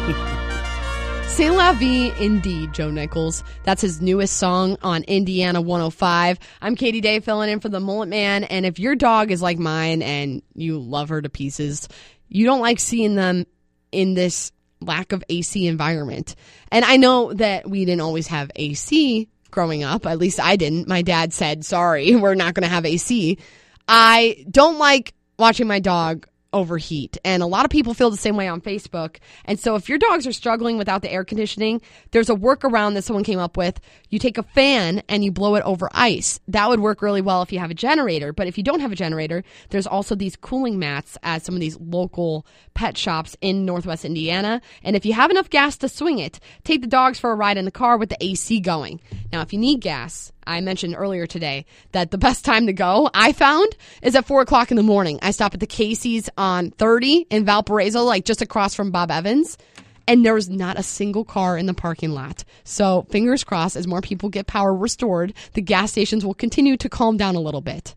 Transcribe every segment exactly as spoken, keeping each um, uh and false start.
C'est la vie indeed, Joe Nichols. That's his newest song on Indiana one oh five. I'm Katie Day filling in for the Mullet Man, and if your dog is like mine and you love her to pieces, you don't like seeing them in this lack of A C environment. And I know that we didn't always have A C growing up. At least I didn't. My dad said, sorry, we're not going to have A C. I don't like watching my dog overheat, and a lot of people feel the same way on Facebook. And so if your dogs are struggling without the air conditioning, there's a workaround that someone came up with. You take a fan and you blow it over ice. That would work really well if you have a generator. But if you don't have a generator, there's also these cooling mats at some of these local pet shops in Northwest Indiana. And if you have enough gas to swing it, take the dogs for a ride in the car with the A C going. Now, if you need gas, I mentioned earlier today that the best time to go, I found, is at four o'clock in the morning. I stop at the Casey's on thirty in Valparaiso, like just across from Bob Evans, and there's not a single car in the parking lot. So fingers crossed, as more people get power restored, the gas stations will continue to calm down a little bit.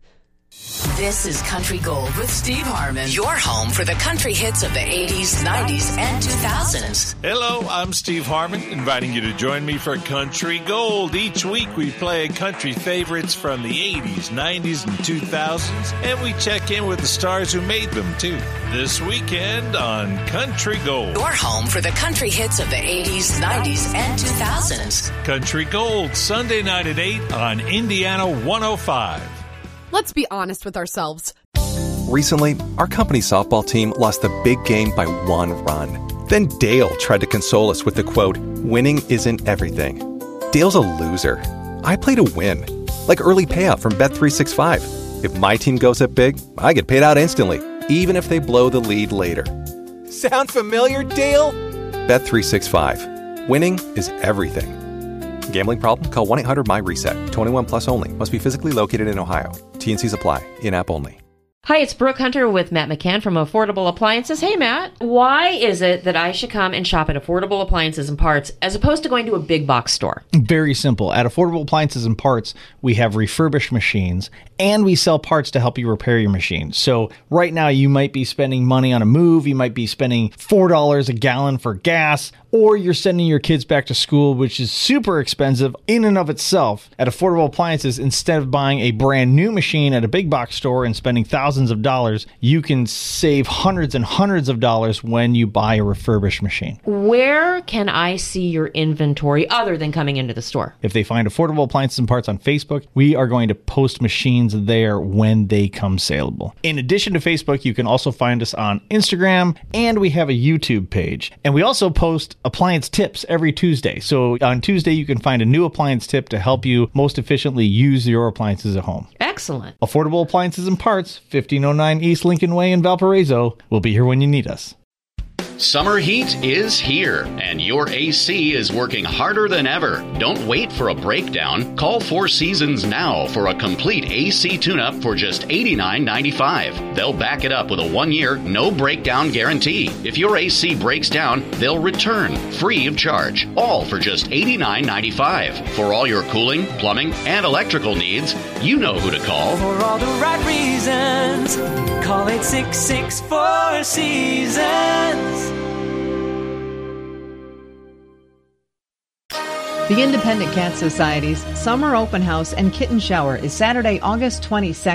This is Country Gold with Steve Harmon, your home for the country hits of the eighties, nineties, and two thousands. Hello, I'm Steve Harmon, inviting you to join me for Country Gold. Each week we play country favorites from the eighties, nineties, and two thousands, and we check in with the stars who made them, too. This weekend on Country Gold. Your home for the country hits of the eighties, nineties, and two thousands. Country Gold, Sunday night at eight on Indiana one oh five. Let's be honest with ourselves. Recently, our company softball team lost the big game by one run. Then Dale tried to console us with the quote, "Winning isn't everything." Dale's a loser. I play to win. Like early payout from Bet three sixty-five. If my team goes up big, I get paid out instantly, even if they blow the lead later. Sound familiar, Dale? Bet three sixty-five. Winning is everything. Gambling problem? Call one eight hundred M Y reset. twenty-one plus only. Must be physically located in Ohio. T N Cs apply. In-app only. Hi, it's Brooke Hunter with Matt McCann from Affordable Appliances. Hey, Matt. Why is it that I should come and shop at Affordable Appliances and Parts as opposed to going to a big box store? Very simple. At Affordable Appliances and Parts, we have refurbished machines, and we sell parts to help you repair your machine. So right now, you might be spending money on a move. You might be spending four dollars a gallon for gas, or you're sending your kids back to school, which is super expensive in and of itself. At Affordable Appliances, instead of buying a brand new machine at a big box store and spending thousands of dollars, you can save hundreds and hundreds of dollars when you buy a refurbished machine. Where can I see your inventory other than coming into the store? If they find Affordable Appliances and Parts on Facebook, we are going to post machines there when they come saleable. In addition to Facebook, you can also find us on Instagram, and we have a YouTube page. And we also post appliance tips every Tuesday. So on Tuesday, you can find a new appliance tip to help you most efficiently use your appliances at home. Excellent. Affordable Appliances and Parts, fifteen oh nine East Lincoln Way in Valparaiso. We'll be here when you need us. Summer heat is here, and your A C is working harder than ever. Don't wait for a breakdown. Call Four Seasons now for a complete A C tune-up for just eighty-nine ninety-five. They'll back it up with a one-year, no-breakdown guarantee. If your A C breaks down, they'll return, free of charge, all for just eighty-nine ninety-five. For all your cooling, plumbing, and electrical needs, you know who to call. For all the right reasons, call eight six six, four seasons. The Independent Cat Society's Summer Open House and Kitten Shower is Saturday, August twenty-second.